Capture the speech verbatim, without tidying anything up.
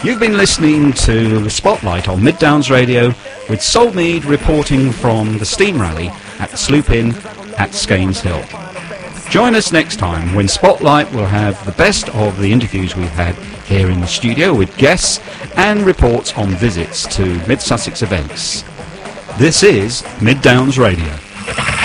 You've been listening to the Spotlight on Mid Downs Radio with Sol Mead reporting from the Steam Rally at the Sloop Inn at Skanes Hill. Join us next time when Spotlight will have the best of the interviews we've had here in the studio with guests and reports on visits to Mid Sussex events. This is Mid Downs Radio.